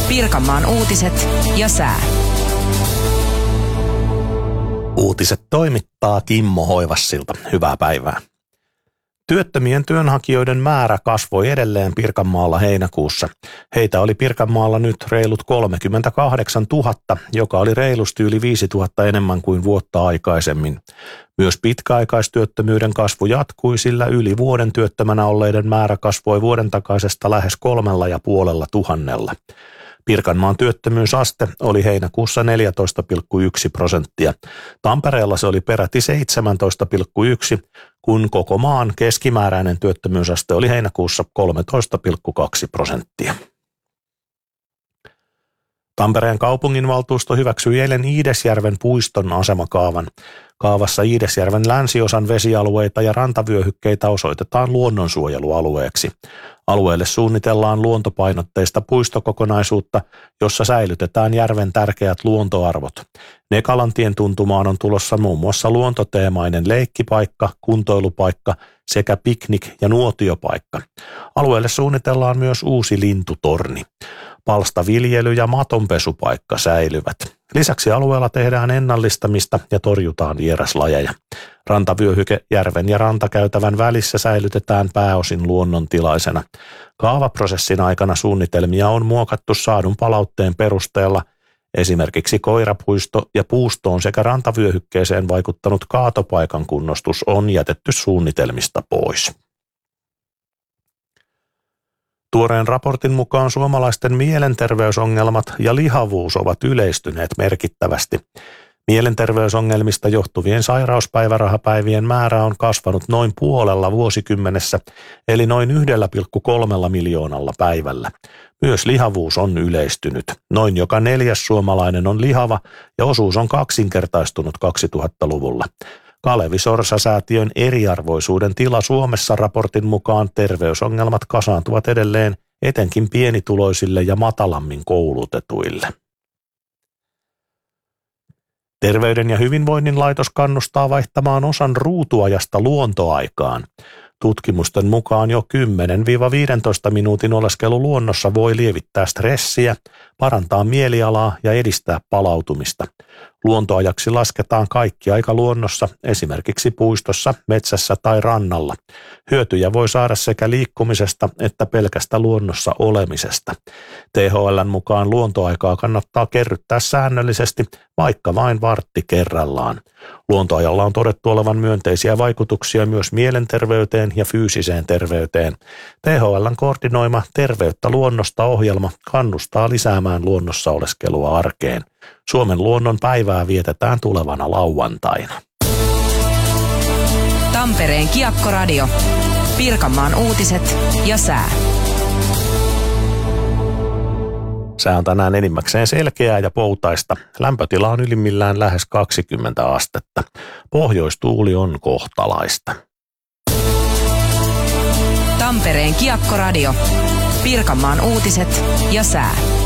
Pirkanmaan uutiset ja sää. Uutiset toimittaa Kimmo Hoivassilta. Hyvää päivää. Työttömien työnhakijoiden määrä kasvoi edelleen Pirkanmaalla heinäkuussa. Heitä oli Pirkanmaalla nyt reilut 38 000, joka oli reilusti yli 5 000 enemmän kuin vuotta aikaisemmin. Myös pitkäaikaistyöttömyyden kasvu jatkui, sillä yli vuoden työttömänä olleiden määrä kasvoi vuoden takaisesta lähes 3,5 tuhannella. Pirkanmaan työttömyysaste oli heinäkuussa 14,1%. Tampereella se oli peräti 17,1%, kun koko maan keskimääräinen työttömyysaste oli heinäkuussa 13,2%. Tampereen kaupunginvaltuusto hyväksyi eilen Iidesjärven puiston asemakaavan. Kaavassa Iidesjärven länsiosan vesialueita ja rantavyöhykkeitä osoitetaan luonnonsuojelualueeksi. Alueelle suunnitellaan luontopainotteista puistokokonaisuutta, jossa säilytetään järven tärkeät luontoarvot. Nekalantien tuntumaan on tulossa muun muassa luontoteemainen leikkipaikka, kuntoilupaikka sekä piknik- ja nuotiopaikka. Alueelle suunnitellaan myös uusi lintutorni. Palstaviljely- ja matonpesupaikka säilyvät. Lisäksi alueella tehdään ennallistamista ja torjutaan vieraslajeja. Rantavyöhyke järven ja rantakäytävän välissä säilytetään pääosin luonnontilaisena. Kaavaprosessin aikana suunnitelmia on muokattu saadun palautteen perusteella. Esimerkiksi koirapuisto ja puustoon sekä rantavyöhykkeeseen vaikuttanut kaatopaikan kunnostus on jätetty suunnitelmista pois. Tuoreen raportin mukaan suomalaisten mielenterveysongelmat ja lihavuus ovat yleistyneet merkittävästi. Mielenterveysongelmista johtuvien sairauspäivärahapäivien määrä on kasvanut noin puolella vuosikymmenessä, eli noin 1,3 miljoonalla päivällä. Myös lihavuus on yleistynyt. Noin joka 4. suomalainen on lihava ja osuus on kaksinkertaistunut 2000-luvulla. Kalevi Sorsa-säätiön eriarvoisuuden tila Suomessa -raportin mukaan terveysongelmat kasaantuvat edelleen etenkin pienituloisille ja matalammin koulutetuille. Terveyden ja hyvinvoinnin laitos kannustaa vaihtamaan osan ruutuajasta luontoaikaan. Tutkimusten mukaan jo 10-15 minuutin oleskelu luonnossa voi lievittää stressiä, parantaa mielialaa ja edistää palautumista. Luontoajaksi lasketaan kaikki aika luonnossa, esimerkiksi puistossa, metsässä tai rannalla. Hyötyjä voi saada sekä liikkumisesta että pelkästä luonnossa olemisesta. THL:n mukaan luontoaikaa kannattaa kerryttää säännöllisesti, vaikka vain vartti kerrallaan. Luontoajalla on todettu olevan myönteisiä vaikutuksia myös mielenterveyteen ja fyysiseen terveyteen. THL:n koordinoima Terveyttä luonnosta -ohjelma kannustaa lisäämään luonnossa oleskelua arkeen. Suomen luonnon päivää vietetään tulevana lauantaina. Tampereen Kiekkoradio. Pirkanmaan uutiset ja sää. Sää on tänään enimmäkseen selkeää ja poutaista. Lämpötila on ylimmillään lähes 20 astetta. Pohjoistuuli on kohtalaista. Tampereen Kiekkoradio. Pirkanmaan uutiset ja sää.